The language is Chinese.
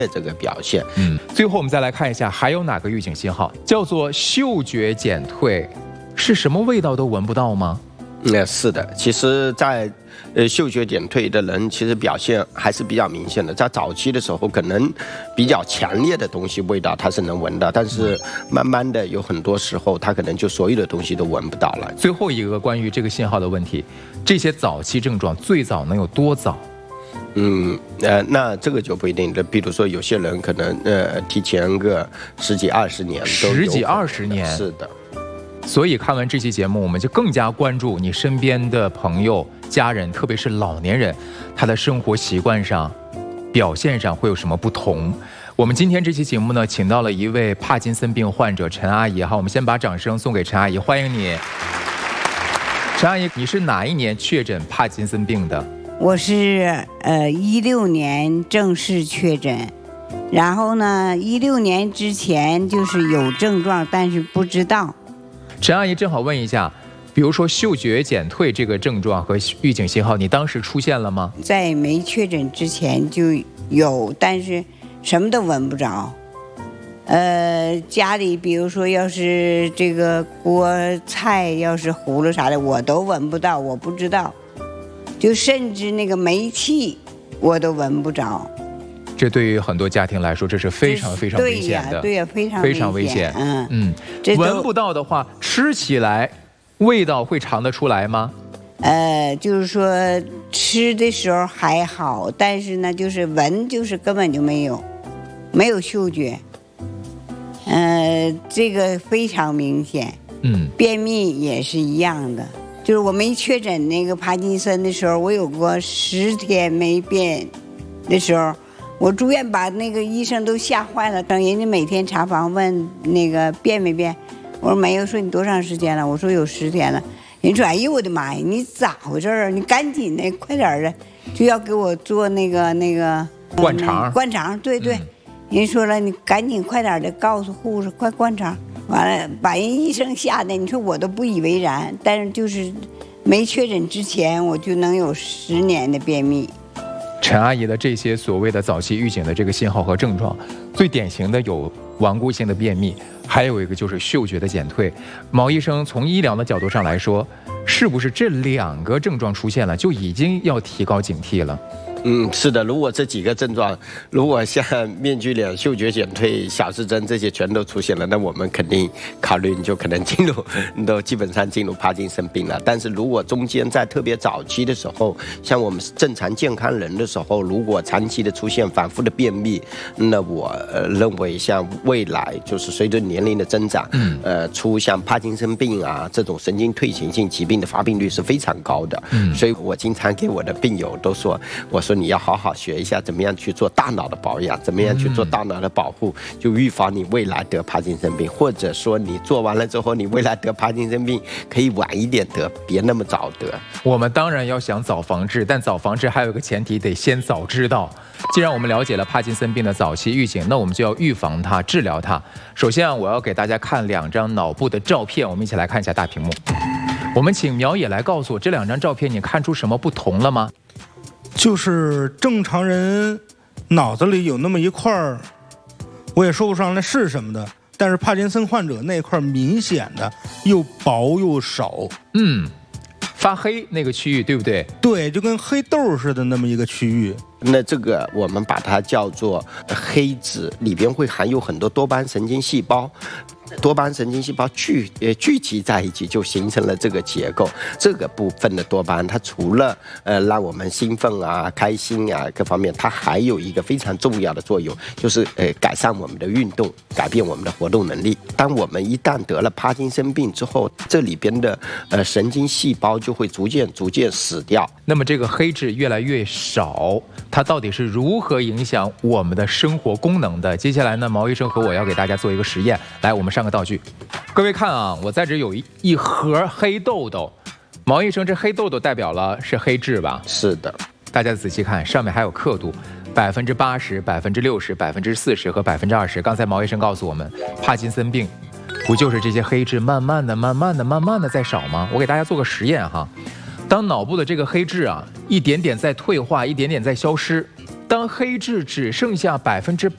的这个表现。 最后我们再来看一下，还有哪个预警信号叫做嗅觉减退？是什么味道都闻不到吗？ 是的，其实在嗅觉减退的人，其实表现还是比较明显的。在早期的时候，可能比较强烈的东西味道他是能闻到，但是慢慢的有很多时候，他可能就所有的东西都闻不到了。 最后一个关于这个信号的问题，这些早期症状最早能有多早？ 那这个就不一定的。比如说，有些人可能提前个十几20年都有， 十几20年， 是的。 所以看完这期节目，我们就更加关注你身边的朋友、家人，特别是老年人，他的生活习惯上、表现上会有什么不同。我们今天这期节目呢，请到了一位帕金森病患者陈阿姨。好，我们先把掌声送给陈阿姨，欢迎你。陈阿姨，你是哪一年确诊帕金森病的？ 我是16年正式确诊，然后呢，16年之前就是有症状，但是不知道。 陈阿姨正好问一下，比如说嗅觉减退这个症状和预警信号，你当时出现了吗？ 在没确诊之前就有，但是什么都闻不着。家里比如说要是这个锅菜要是糊了啥的，我都闻不到，我不知道。就甚至那个煤气我都闻不着。 这对于很多家庭来说，这是非常非常危险的。 对呀，非常危险。 闻不到的话，吃起来味道会尝得出来吗？ 就是说吃的时候还好，但是呢，就是闻就是根本就没有嗅觉。这个非常明显。便秘也是一样的。就是我没确诊那个帕金森的时候，我有过10天没便的时候，我住院把那个医生都吓坏了。等人家每天查房问那个便没便，我说没有，说你多长时间了？我说有10天了。人说哎呦我的妈呀，你咋回事啊？你赶紧的，快点的，就要给我做那个灌肠。 灌肠，对。人说了，你赶紧快点的告诉护士，快灌肠。完了，把人医生吓得，你说我都不以为然。但是就是没确诊之前，我就能有10年的便秘。 陈阿姨的这些所谓的早期预警的这个信号和症状，最典型的有顽固性的便秘，还有一个就是嗅觉的减退。毛医生从医疗的角度上来说，是不是这2个症状出现了，就已经要提高警惕了？ 是的，如果这几个症状，如果像面具脸、嗅觉减退、小失真这些全都出现了，那我们肯定考虑你就可能基本上进入帕金森病了。但是如果中间在特别早期的时候，像我们正常健康人的时候，如果长期的出现反复的便秘，那我认为像未来就是随着年龄的增长，出像帕金森病啊这种神经退行性疾病的发病率是非常高的。所以我经常给我的病友都说，我说你要好好学一下怎么样去做大脑的保养，怎么样去做大脑的保护，就预防你未来得帕金森病，或者说你做完了之后，你未来得帕金森病可以晚一点得，别那么早得。 我们当然要想早防治，但早防治还有一个前提，得先早知道。既然我们了解了帕金森病的早期预警，那我们就要预防它、治疗它。首先我要给大家看2张脑部的照片，我们一起来看一下大屏幕。我们请苗野来告诉我，这2张照片你看出什么不同了吗？ 就是正常人脑子里有那么一块儿，我也说不上来是什么的，但是帕金森患者那块明显的又薄又少， 发黑那个区域，对不对？ 对，就跟黑豆似的那么一个区域。 那这个我们把它叫做黑质，里边会含有很多多巴胺神经细胞。多巴胺神经细胞聚集在一起，就形成了这个结构。这个部分的多巴胺，它除了让我们兴奋啊、开心啊各方面，它还有一个非常重要的作用，就是改善我们的运动，改变我们的活动能力。当我们一旦得了帕金森病之后，这里边的神经细胞就会逐渐死掉。 那么这个黑质越来越少，它到底是如何影响我们的生活功能的？接下来呢，毛医生和我要给大家做一个实验。来，我们上个道具，各位看啊，我在这有一盒黑豆豆。毛医生，这黑豆豆代表了是黑质吧？ 是的。 大家仔细看，上面还有刻度，80%、60%、40%和20%。刚才毛医生告诉我们，帕金森病不就是这些黑质慢慢的在少吗？我给大家做个实验哈。当脑部的这个黑质啊，一点点在退化，一点点在消失，当黑质只剩下8%、